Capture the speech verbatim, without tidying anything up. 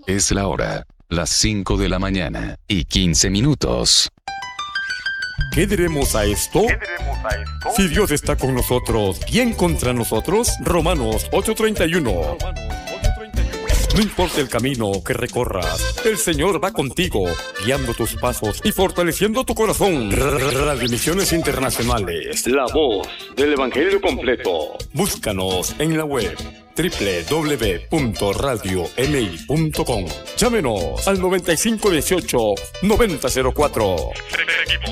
Es la hora, las cinco de la mañana y quince minutos. ¿Qué diremos a esto? ¿Qué diremos a esto? Si Dios está con nosotros, ¿quién contra nosotros? Romanos ocho treinta y uno. No importa el camino que recorras, el Señor va contigo, guiando tus pasos y fortaleciendo tu corazón. Radio Misiones Internacionales, la voz del Evangelio completo. Búscanos en la web doble u doble u doble u punto radio m i punto com. Llámenos al noventa y cinco dieciocho noventa cero cuatro. Seguimos.